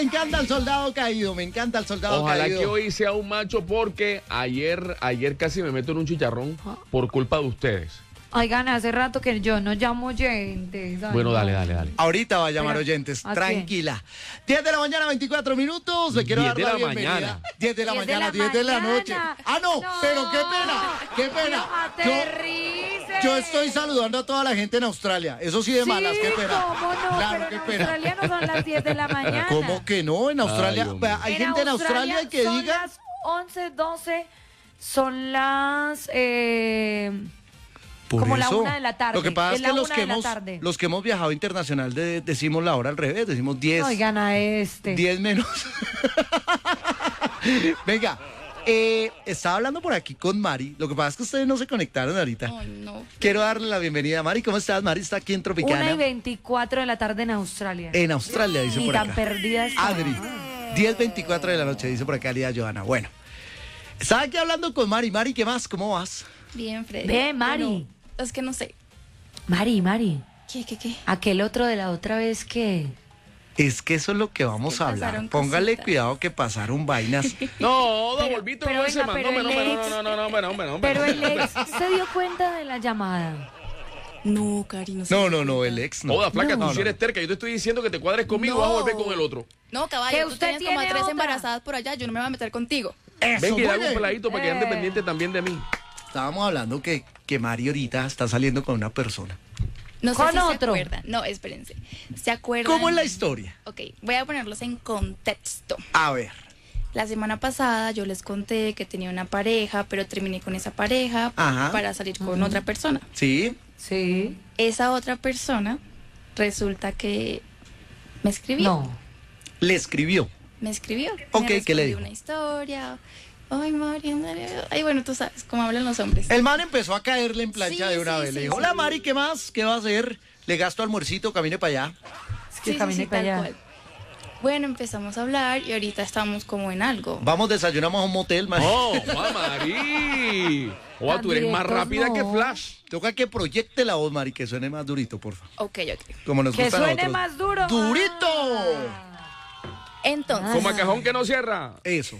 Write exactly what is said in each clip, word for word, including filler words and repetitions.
me encanta el soldado caído, me encanta el soldado Ojalá caído. que hoy sea un macho porque ayer, ayer casi me meto en un chicharrón por culpa de ustedes. Oigan, hace rato que yo no llamo oyentes. Ay, Bueno, no. dale, dale, dale. Ahorita va a llamar Pero, oyentes, ¿a tranquila. diez de la mañana, veinticuatro minutos. Le quiero diez dar de la la bienvenida. mañana. diez de la diez de mañana, la diez de la mañana. noche. Ah, no, No, pero qué pena, qué pena. pero Yo, aterrice. yo estoy saludando a toda la gente en Australia. Eso sí de malas, qué pena. ¿Cómo no? Claro, Pero qué en pena. Australia no son las diez de la mañana. ¿Cómo que no? En Australia, Ay, hombre. hay gente en Australia que son diga... las once, doce, son las... Eh, Por como la eso. una de la tarde. Lo que pasa es, Es que la los una que, de la hemos, tarde. los que hemos viajado internacional de- decimos la hora al revés, decimos diez. Oigan a este. diez menos. Venga, eh, estaba hablando por aquí con Mari. Lo que pasa es que ustedes no se conectaron ahorita. Ay, no. Quiero darle la bienvenida a Mari. ¿Cómo estás? Mari está aquí en Una y Tropicana. veinticuatro de la tarde en Australia. En Australia, dice Ni por tan acá. perdida está. Adri, diez veinticuatro de la noche, dice por acá Lía Johanna. Bueno, estaba aquí hablando con Mari. Mari, ¿qué más? ¿Cómo vas? Bien, Freddy. Ve, Mari. Bueno, es que no sé. Mari, Mari, ¿Qué, qué, qué? aquel otro de la otra vez que... Es que eso es lo que vamos Es que a hablar. pasaron Póngale cositas. cuidado que pasaron vainas. No, don Pero- Volvito, pero no ese venga, man. pero No, no, el no, ex- no, no, no, no, no, no, no, Pero no. el ex se dio cuenta de la llamada. No, Cari, no sé. No, no, no, el ex no. Joda, flaca, No, tú si no. eres terca. Yo te estoy diciendo que te cuadres conmigo, No. vas a volver con el otro. No, Que caballo, tú usted tienes como a tiene tres otra. embarazadas por allá. Yo no me voy a meter contigo. Eso, Ven que le muy hago un bien. peladito para que ande Eh. pendiente también de mí. Estábamos hablando que, que Mari ahorita está saliendo con una persona. No sé Con si otro. se acuerdan. No, espérense. ¿Se acuerdan? ¿Cómo es la historia? Ok, voy a ponerlos en contexto. A ver. La semana pasada yo les conté que tenía una pareja, pero terminé con esa pareja Ajá. para salir con otra persona. ¿Sí? Sí. Esa otra persona resulta que me escribió. No. Le escribió. Me escribió. Ok, me ¿qué le respondió dijo? una historia. Ay, Mari, ay, bueno, tú sabes cómo hablan los hombres. El man empezó a caerle en plancha Sí, de una sí, vez. sí, Le dijo, sí. hola Mari, ¿qué más? ¿Qué va a hacer? Le gasto almuercito, camine para allá. Es que Sí, sí, caminé sí, para tal allá. cual. Bueno, empezamos a hablar y ahorita estamos como en algo. Vamos, desayunamos a un motel, Mari. ¡Oh, Mari! Oa, tú eres más Directos, rápida no. que Flash. Toca que proyecte la voz, Mari, que suene más durito, por favor. Ok, ok. Como nos Que gusta a suene nosotros. más duro. ¡Durito! Entonces, Como a cajón que no cierra. Eso.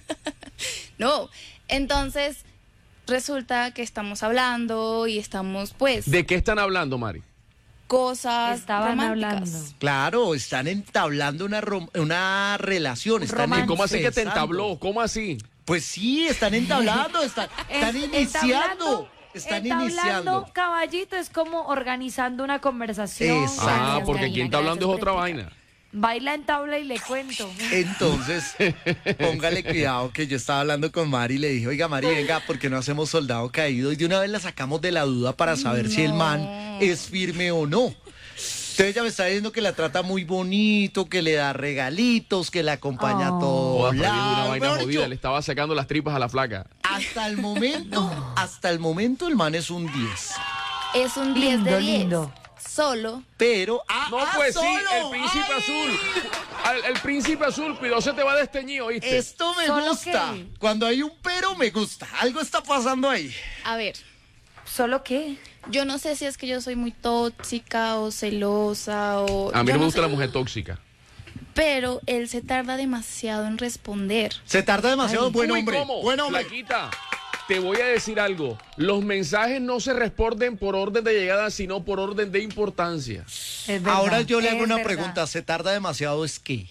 no, entonces resulta que estamos hablando y estamos pues ¿De qué están hablando, Mari? cosas Estaban románticas. hablando. Claro, están entablando una, rom- una relación. Están Romance. ¿Y cómo así que te empezando. entabló? ¿Cómo así? Pues sí, están entablando, están, están Es- iniciando. Están entablando, iniciando. caballito, es como organizando una conversación. Exacto. Ah, Gracias, porque Karina, quien está hablando es gracias otra por vaina. Baila en tabla y le cuento. Entonces, póngale cuidado que yo estaba hablando con Mari y le dije, oiga Mari, venga, ¿por qué no hacemos soldado caído? Y de una vez la sacamos de la duda para saber si el man es firme o no. Entonces ella me está diciendo que la trata muy bonito, que le da regalitos, que la acompaña a Oh. todos Joda, pero viendo una lados. vaina Mejor jodida. dicho, Le estaba sacando las tripas a la flaca. hasta el momento, hasta el momento el man es un diez. Es un diez Lindo, de diez. lindo. Solo Pero, ah, No, ah, pues sí, solo. el príncipe ¡Ay! azul. Al- El, príncipe azul, cuidado, se te va a desteñir, ¿oíste? Esto me ¿Solo gusta. qué? Cuando hay un pero, me gusta. Algo está pasando ahí. a ver, ¿Solo qué? yo no sé si es que yo soy muy tóxica o celosa o A mí yo no me no gusta sé, la mujer tóxica. pero él se tarda demasiado en responder. Se tarda demasiado. Buen Uy, hombre. ¿cómo? Buen hombre. Flaquita, te voy a decir algo. Los mensajes no se responden por orden de llegada, sino por orden de importancia. Es verdad, Ahora yo le hago es una verdad. pregunta. ¿Se tarda demasiado es qué?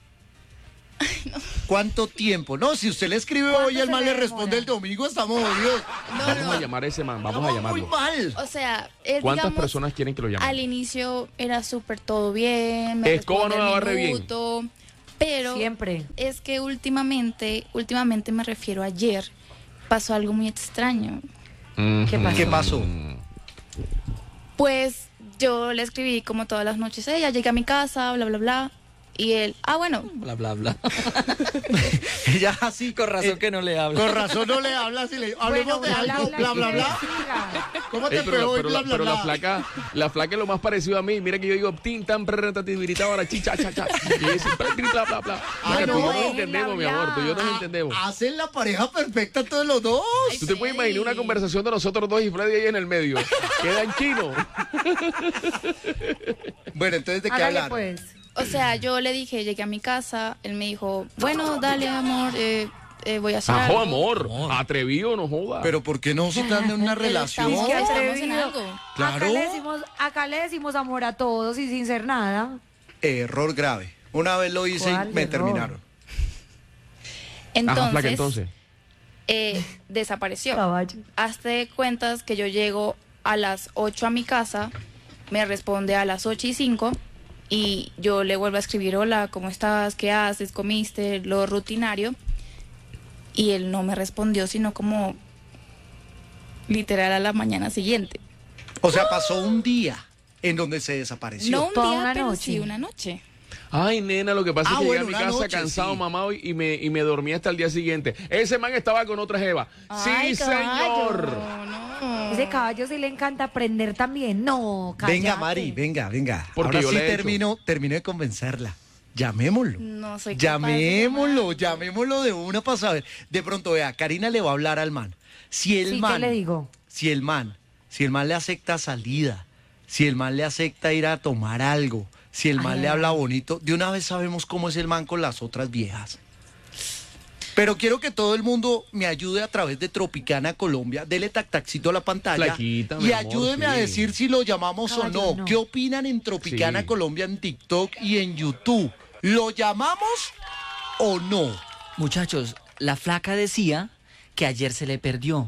¿Cuánto tiempo? No, si usted le escribe ¿Cuánto hoy y el se man le le responde demora? el domingo, estamos jodidos. No, Vamos no. a llamar a ese man, vamos a Estamos muy llamarlo. mal. O sea, él, ¿Cuántas digamos, personas quieren que lo llamen? al inicio era súper todo bien, me Escoba responde no la al barre bien. minuto, pero Siempre. es que últimamente, últimamente me refiero a ayer, pasó algo muy extraño. ¿Qué pasó? ¿Qué pasó? Pues yo le escribí como todas las noches, ella llegué a mi casa, bla, bla, bla. Y él, ah, bueno, Bla, bla, bla. Ella así. Con razón eh, que no le habla. Con razón no le habla si le hablemos Bueno, de bla, algo, bla, bla, bla, que bla. siga. ¿Cómo Ey, te pero, pegó la, y pero, bla, la, bla, pero la bla? flaca, la flaca es lo más parecido a mí. Mira que yo digo tin, tan, prerrentatividad, ahora chicha, cha, cha. Y dice, bla, bla, bla. Ah, Mira, tú y yo no. nos entendemos, mi amor, tú y yo nos Ah, entendemos. Hacen la pareja perfecta todos los dos. Tú te puedes imaginar una conversación de nosotros dos y Freddy ahí en el medio. Queda en chino. Bueno, entonces, ¿de qué Hágale hablar? pues. O sea, yo le dije, llegué a mi casa, él me dijo, bueno, dale, amor, eh, eh, voy a hacer Ajo, algo. amor. Amor. Atrevido, no joda. Pero ¿por qué no se están en una Pero relación? estamos- Qué estamos en atrevido. algo. Claro. Acá le, decimos, acá le decimos amor a todos y sin ser nada. Error grave. Una vez lo hice y ¿Cuál me error? terminaron. Entonces, Ajá, flaca, entonces. eh, desapareció. Caballo. Hazte cuentas que yo llego a las ocho a mi casa, me responde a las ocho y cinco y yo le vuelvo a escribir, hola, ¿cómo estás? ¿Qué haces? ¿Comiste? Lo rutinario. Y él no me respondió, sino como literal a la mañana siguiente. O sea, pasó un día en donde se desapareció. No un Toda día, una pero noche. sí una noche. Ay, nena, lo que pasa Ah, es que bueno, llegué a mi una casa noche, cansado, sí. mamado, y me, y me dormí hasta el día siguiente. Ese man estaba con otra jeva. Ay, Sí, caballo, señor. no. Ese caballo sí le encanta aprender también. No, cállate. Venga, Mari, venga, venga. Porque Ahora yo sí le he hecho. termino, termino de convencerla. Llamémoslo. No soy capaz de Llamémoslo, llamar. llamémoslo de una para saber. De pronto, vea, Karina le va a hablar al man. Si el Sí, ¿qué man, le digo? si el man, si el man le acepta salida, si el man le acepta ir a tomar algo, si el man Ay, le ay, habla ay. bonito, de una vez sabemos cómo es el man con las otras viejas. Pero quiero que todo el mundo me ayude a través de Tropicana Colombia. Dele tac tacito a la pantalla. Flaquita, mi y amor, ayúdeme a sí. decir si lo llamamos o Caballo, no. no. ¿Qué opinan en Tropicana Sí. Colombia en TikTok y en YouTube? ¿Lo llamamos o no? Muchachos, la flaca decía que ayer se le perdió.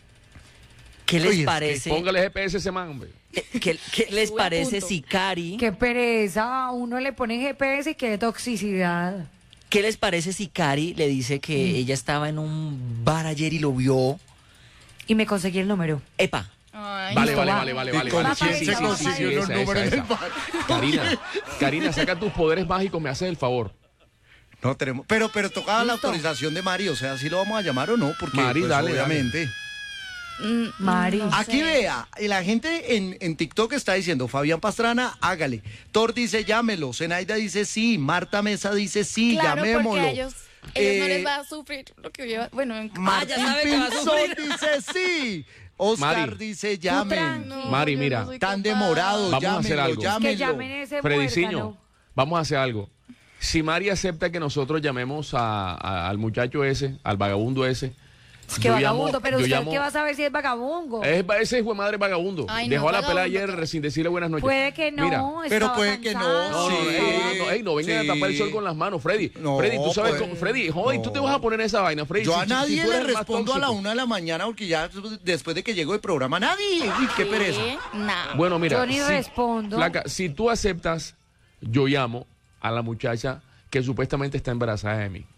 ¿Qué les Oye, es que parece? Póngale G P S a ese man, hombre. eh, ¿Qué, qué les Estuve a parece punto. si Cari? Qué pereza. A uno le ponen G P S y qué toxicidad. ¿Qué les parece si Cari le dice que Mm. ella estaba en un bar ayer y lo vio? Y me conseguí el número. Epa, Ay, Vale, Listo, vale, va. vale, vale, ¿Y vale. con vale. quién Sí, se sí, sí, consiguió sí, los esa, números esa, en el esa. bar? Karina, Karina, saca tus poderes mágicos, me haces el favor. No tenemos. Pero, pero tocaba la Listo. autorización de Mari, o sea, si lo vamos a llamar o no, porque Mari, pues, dale, obviamente. mm, Mari. no Aquí sé. vea, y la gente en, en TikTok está diciendo, Fabián Pastrana, hágale. Thor dice, llámelo. Zenaida dice sí. Marta Mesa dice sí, Claro, llamémoslo. porque a ellos, ellos no Eh, les va a sufrir lo que yo... Bueno, en- Martín ya sabe que va a Pinzón sufrir. dice sí. Oscar Mari. dice llamen. no, Mari, yo mira. no soy Tan capaz. demorado, Vamos a hacer llámenlo, algo. Que llámenlo. llamen ese Frediciño, muérgano. vamos a hacer algo. Si Mari acepta que nosotros llamemos a- a- al muchacho ese, al vagabundo ese. Es que yo vagabundo, llamo- pero yo usted llamo- qué va a saber si es vagabundo. Es, ese hijo de madre vagabundo. Ay, no, Dejó a la pela vagabundo, ayer que- sin decirle buenas noches. Puede que no. Mira, Pero estaba puede que no, cansado. no, no, sí. ey, no, ey, no vengan sí. a tapar el sol con las manos, Freddy. No, Freddy, tú sabes pues, cómo. Freddy, joder, tú te no. vas a poner esa vaina, Freddy. Yo si- a si- si nadie tú le eres el más respondo a la tóxico. una de la mañana porque ya después de que llego el programa, nadie. Uy, qué pereza. ¿Qué? Nah. Bueno, mira. Yo ni respondo. Flaca, si tú aceptas, yo llamo a la muchacha que supuestamente está embarazada de mí.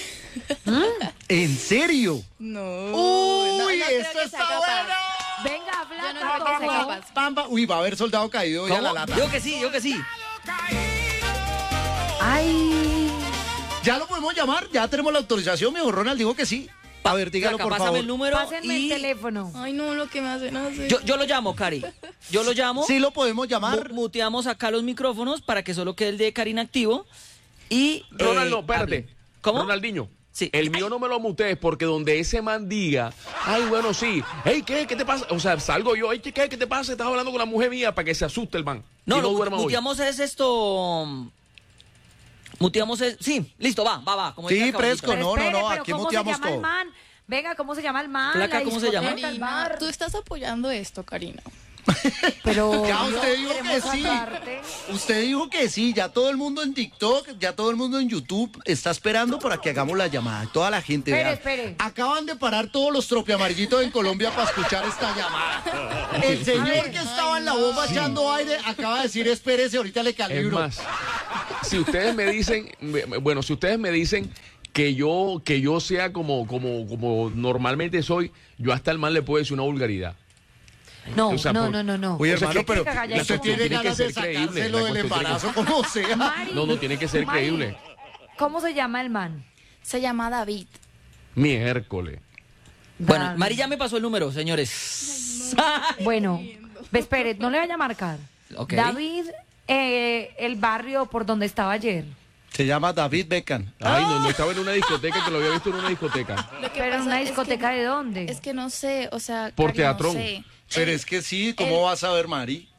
¿En serio? No. Uy, no, no creo esto que está sea capaz. bueno. Venga, Yo flaca. no creo que sea ¿cómo? capaz. Pamba. Uy, va a haber soldado caído hoy a la ¿cómo? lata. Digo que sí, digo que sí. Ay. Ya lo podemos llamar, ya tenemos la autorización, mi Ronald dijo que sí. A ver, dígalo Flaca, por pásame favor. el número Pásenme y el teléfono. Ay, no, lo que me hacen hacer. yo, yo lo llamo, Cari. Yo lo llamo. Sí lo podemos llamar. mu- muteamos acá los micrófonos para que solo quede el de Karina activo. Y. Ronald, eh, no, espérate. hable. ¿Cómo? Ronaldinho. Sí. El mío no me lo mutees porque donde ese man diga, ay, bueno, sí, hey, ¿qué? ¿Qué te pasa? O sea, salgo yo, hey, ¿qué? ¿Qué te pasa? Estás hablando con la mujer mía para que se asuste el man. No, y no lo duerma hoy. muteamos es esto. Muteamos es. Sí, listo, va, va, va. Como Sí, dice el caballito. fresco, no, no, espere, no, pero aquí ¿cómo muteamos se llama todo. el man? Venga, ¿cómo se llama el man? Flaca, La ¿cómo se llama? discoteca, el Karina, bar. tú estás apoyando esto, Karina. Pero Ya yo usted dijo que queremos sí. sacarte. Usted dijo que sí, ya todo el mundo en TikTok, ya todo el mundo en YouTube está esperando para que hagamos la llamada. Toda la gente, Espere, vea. espere. Acaban de parar todos los tropiamarillitos en Colombia para escuchar esta llamada. El señor que estaba en la bomba echando aire acaba de decir, espérese, ahorita le Es calibro. más, si ustedes me dicen, me- bueno, si ustedes me dicen que yo, que yo sea como, como, como normalmente soy, yo hasta el man le puedo decir una vulgaridad. No, O sea, no, por- no, no, no. Oye, O sea, hermano, ¿qué- pero qué cagalla usted como? tiene Tiene que ganas de ser creíble, sacárselo la del cuestión tiene que- embarazo como sea. Mari, No, no, tiene que ser Mari, creíble. ¿Cómo se llama el man? Se llama David. Miércoles. Bueno, David. Mari ya me pasó el número, señores. Bueno, ve, espere, no le vaya a marcar. Ok. David, eh, el barrio por donde estaba ayer. Se llama David Beckham. Ay, no, no estaba en una discoteca, que lo había visto en una discoteca. Lo que Pero en pasa una es discoteca que- de dónde? Es que no sé, o sea, Por Karina, teatrón. No sé. Pero Él- es que sí, ¿cómo él- vas a ver, Mari?